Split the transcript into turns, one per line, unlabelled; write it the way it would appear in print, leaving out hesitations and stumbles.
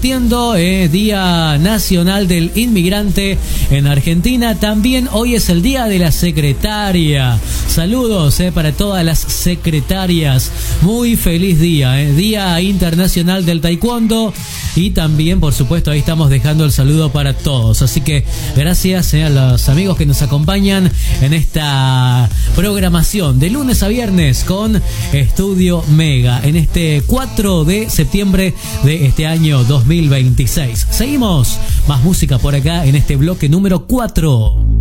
compartiendo. Día Nacional del Inmigrante en Argentina. También hoy es el Día de la Secretaria. Saludos para todas las secretarias. Muy feliz día. Día Internacional del Taekwondo. Y también, por supuesto, ahí estamos dejando el saludo para todos. Así que gracias a los amigos que nos acompañan en esta programación de lunes a viernes con Estudio Mega en este 4 de septiembre de este año 2026. Seguimos, más música por acá en este bloque número 4.